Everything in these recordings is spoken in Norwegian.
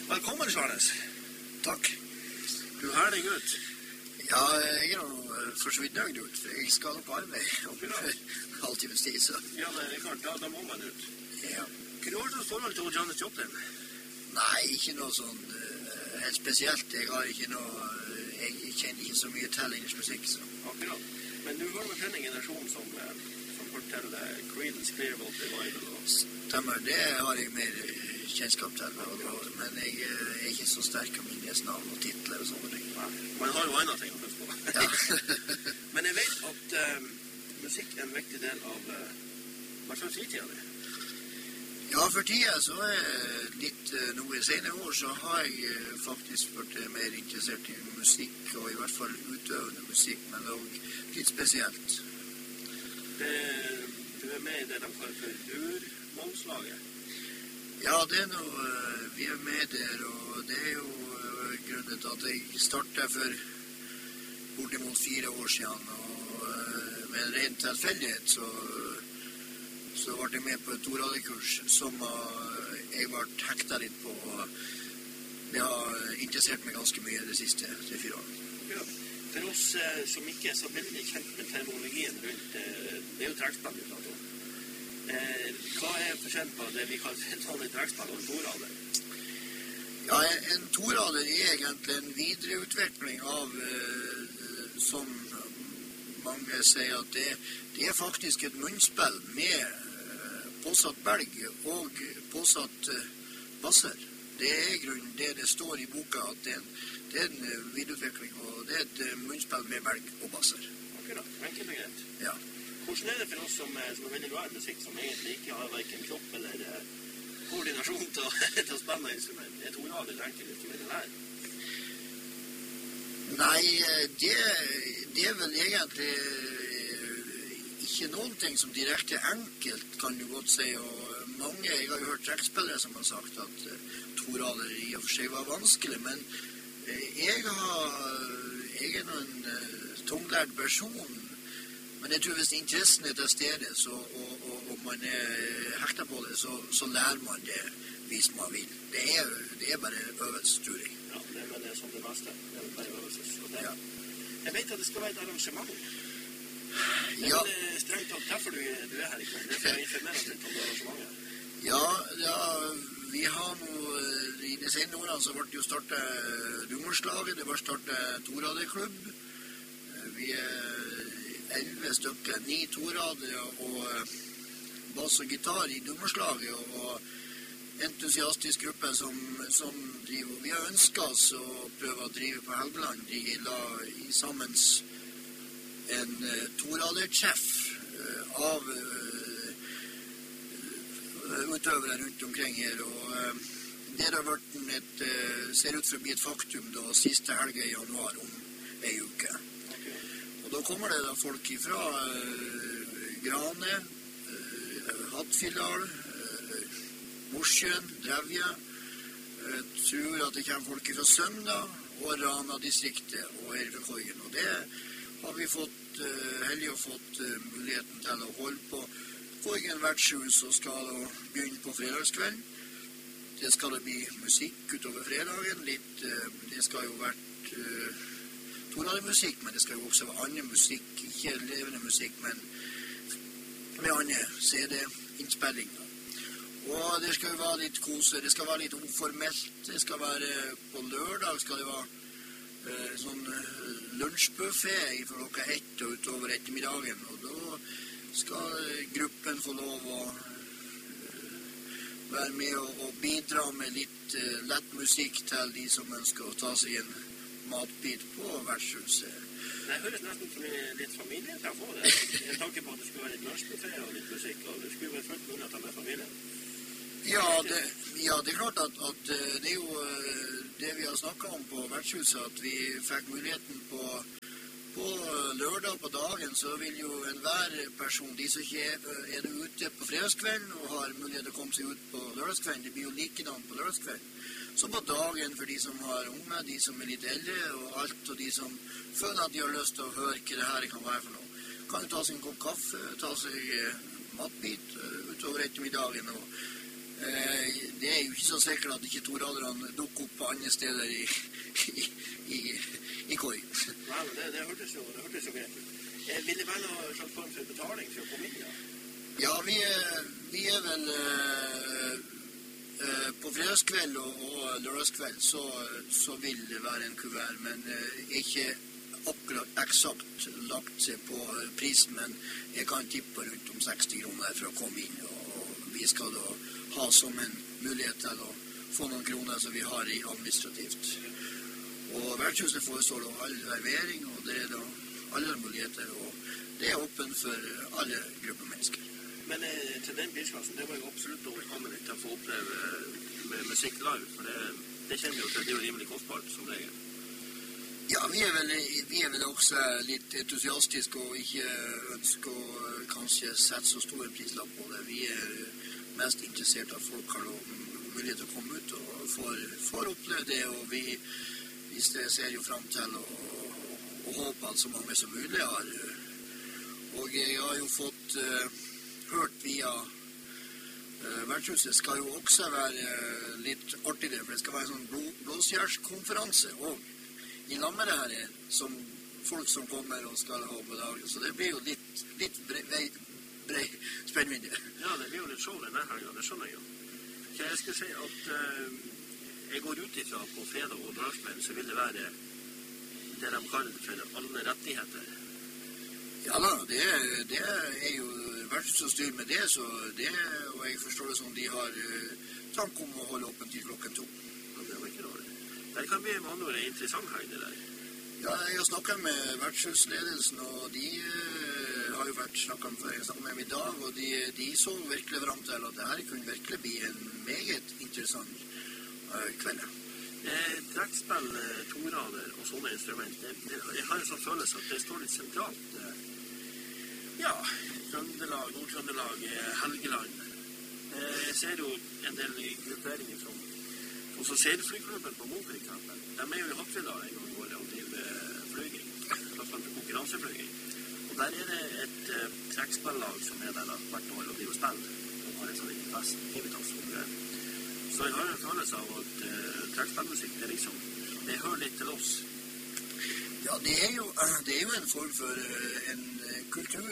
Velkommen, Charles. Takk. Du har deg ut. Ja, jeg er for så vidt nøyd ut, for jeg skal nok arbeide om halvtimes tid, så... Ja, det er klart, da må man ut. Ja. Hva var det forhold til Janis Joplin? Nei, ikke noe sånn helt spesielt. Jeg har ikke noe... Jeg kjenner ikke så mye til engelsk musikk, så... Akkurat. Men du var med den generasjonen som forteller Creedence Clearwater Revival og... Stemmer, det har jeg mer kjennskap til, men jeg er ikke så sterk om Indies navn og titler og sånne ting. Ja, man har jo andre ting å huske på. Ja. Men jeg vet at musikk er en viktig del av hva slags fritiden det. Ja, for tiden så er litt noe senere år så har jeg faktisk vært mer interessert i musikk, og i hvert fall utøvende musikk, men også litt spesielt. Du er med i det de kaller for urmålslaget? Ja, det er noe, vi er med der, og det er jo grunnen til at jeg startet for bortimot 4 år siden, og med en ren tilfeldighet så ble jeg med på et toradekurs som jeg ble hektet litt på, og det har interessert meg ganske mye de siste 3-4 årene. Ja. For oss som ikke er så veldig kjent med terminologien rundt, det er jo trekkspill vi prater om. Hva er forskjellen på det vi kaller en vanlig trekkspill og en torader? Ja, en torader er egentlig en videreutvikling av, som mange sier at det er faktisk et munnspill med påsatt belg og påsatt basser. Det er i grunnen det står i boka, at det er en videreutvikling, og det er et munnspill med belg og basser. Akkurat, enkelt og greit. Ja. Hvordan er det for oss som er veldig glad i musikk, som egentlig ikke har hverken kropp eller koordinasjon til å spille instrument? Er torader enkelt instrument her? Nei, det er vel egentlig ikke noen ting som direkte enkelt, kan du godt si, og jeg har jo hørt trekkspillere som har sagt at torader i og for seg var vanskelig, men jeg er nå en tunglært person, men jeg tror hvis interessen er til stede, og man er hektet på det, så lærer man det hvis man vil. Det er bare øvelse, tror jeg. Ja, det er vel det som det meste. Det er bare øvelse. Ja. Jeg vet at det skal være et arrangement. Det Ja. er strengt tatt derfor du er her i kveld. Det er for å informere litt om det arrangementet. Ja, vi har nå, i de senere årene så ble det jo startet Dummerslaget, det ble startet toraderklubb. Vi er 11 stykker, 9 toradere og bass og gitar i Dummerslaget, og entusiastisk gruppe som driver. Vi har ønsket oss å prøve å drive på Helgeland. De la i sammen en toradertreff av utøvere rundt omkring her, og det har vært ser ut for å bli et faktum da siste helge i januar om en uke. Og da kommer det da folk fra Grane, Hattfjelldal, Mosjøen, Drevje. Jeg tror at det kommer folk fra Sønda og Rana-distriktet og her fra Koigen. Og det har vi fått heldig og fått muligheten til å holde på. Koigen vertshus og skal da begynne på fredagskveld. Det skal det bli musikk utover fredagen. Det skal jo vært toradermusikk, men det skal jo også være annen musikk, ikke levende musikk, men med andre CD-innspillinger. Og det skal jo være litt kose, det skal være litt uformelt, det skal være på lørdag, skal det være sånn lunsjbuffet fra klokka 1 og utover ettermiddagen, og da skal gruppen få lov å være med og bidra med litt lett musikk til de som ønsker å ta seg en matbit på vertshuset. Det høres nesten som litt familietreff også, det. En tanke på at det skulle være litt lunsjbuffet og litt musikk, og det skulle være fullt mulig å ta med familien. Ja, det er klart at det er jo det vi har snakket om på vertshuset, at vi fikk muligheten på lørdag på dagen, så vil jo enhver person, de som ikke er ute på fredagskvelden og har mulighet til å komme seg ut på lørdagskvelden, det blir jo likedan på lørdagskvelden. Så på dagen for de som har unge, de som er litt eldre og alt, og de som føler at de har lyst til å høre hva det her kan være for noe, kan jo ta seg en kopp kaffe, ta seg matbit utover ettermiddagen, og Det jo ikke så sikkert at ikke toraderne dukker opp på andre steder i Koi. Nei, men det hørtes jo greit ut. Vil det være noe slags form for betaling for å komme inn, ja? Ja, vi vel på fredagskveld og lørdagskveld så vil det være en kuvert, men ikke akkurat eksakt lagt seg på prisen, men jeg kan tippe rundt om 60 kroner for å komme inn, og vi skal da ha som en mulighet til å få noen kroner som vi har i administrativt. Og vertshuset forestår da all servering, og det da alle muligheter, og det åpen for alle grupper mennesker. Men til den bilklassen, det var jo absolutt velkommen til å få oppleve med musikk live, for det kjenner vi jo til, det jo rimelig kostbart som regel. Ja, vi vel også litt entusiastiske og ikke ønsker å kanskje sette så store prislapp på det. Vi mest interessert at folk har mulighet til å komme ut og får oppleve det, og vi ser jo frem til å håpe at så mange som mulig har. Og jeg har jo fått hørt via vertshuset skal jo også være litt artig det, for det skal være en sånn blåsjærskonferanse og i lammet her som folk som kommer og skal ha på dagen, så det blir jo litt bred spennvidde. Ja, det blir jo litt show denne helgen, det skjønner jeg jo. Jeg skal si at jeg går ut ifra på fredag og lørdagskveld, så vil det være det de kaller det for alle rettigheter. Ja da, det jo vertshuset som styrer med det, så det, og jeg forstår det som de har tanke om å holde åpent til klokken 2. Ja, det var ikke dårlig. Det kan bli med andre ord interessant her, det der. Ja, jeg har snakket med vertshusledelsen, og de har jo snakket med dem i dag, og de så virkelig frem til at det her kunne virkelig bli en meget interessant kveld. Trekkspill, torader og sånne instrumenter, jeg har en sånn følelse at det står litt sentralt. Ja, Trøndelag, Nord-Trøndelag, Helgeland. Jeg ser jo en del grupperinger som også Seilflyklubben på Mo, for eksempel. De jo i Hattfjelldal en gang i året og driver flyging, konkurranseflyging. Og der det et trekkspillag som der hvert år og driver spill. De har en sånn liten fest, hivetassomgreier. Så jeg har en følelse av at trekkspillmusikk, det hører litt til oss. Ja, det jo en form for en kultur.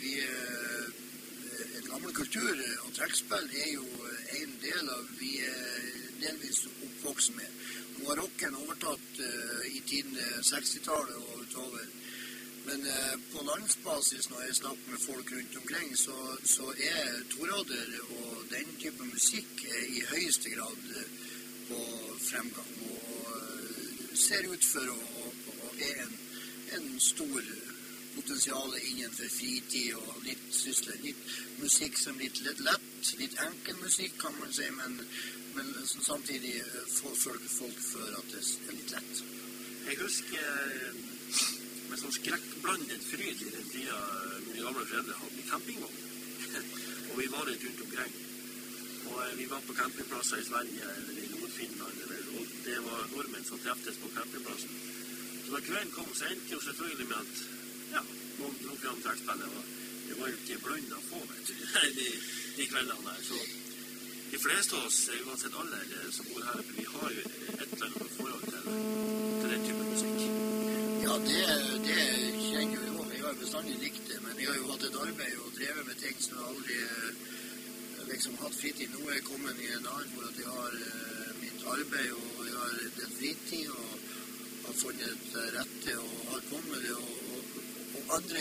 En gammel kultur, og trekkspill jo en del av vi delvis oppvokst med. Nå har rocken overtatt i tiden 60-tallet og utover. Men på landsbasis, når jeg snakker med folk rundt omkring, så torader og den type musikk i høyeste grad på fremgang. Og ser ut for å en stor potensial innenfor fritid og litt sysler. Litt musikk som litt lett, litt enkel musikk kan man si, men samtidig får folk for at det litt lett. Jeg husker med sånn skrekkblandet fryd i den tida mine gamle foreldre hadde campingvogn. Og vi var litt rundt omkring. Og vi var på campingplasser i Sverige eller i Nord-Finland, og det var nordmenn som treftes på campingplassen. Så da kvelden kom, så endte jo selvfølgelig med at noen dro fram trekkspillet, og det var jo ikke blønnet få, vet du, de kveldene der. Så de fleste av oss, uansett alder som bor her, vi har jo et eller annet forhold til den type musikk. Ja, det kjenner jo. Jeg har bestandig likt det, men jeg har jo hatt et arbeid og drevet med ting som jeg aldri hatt fritid. Nå jeg kommet i en annen hvor at jeg har mitt arbeid, og jeg har en fritid, og har funnet rette og har kommet det, og andre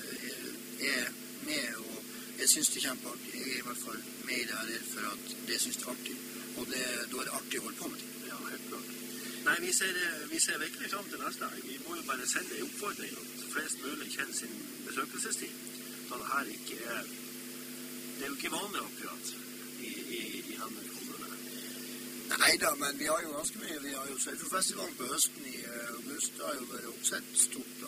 med, og jeg synes det kjempeartig. Jeg i hvert fall med i det her for at det synes det artig, og da det artig å holde på med det. Ja, helt klart. Nei, vi ser virkelig frem til neste dag. Vi må jo bare sende en oppfordring at flest mulig kjenner sin besøkelsestid, da det her ikke det jo ikke vanlig akkurat i Hammer kommune. Neida, men vi har jo ganske mye. Vi har jo Surferfestivalen på høsten i august. Det har jo vært også et stort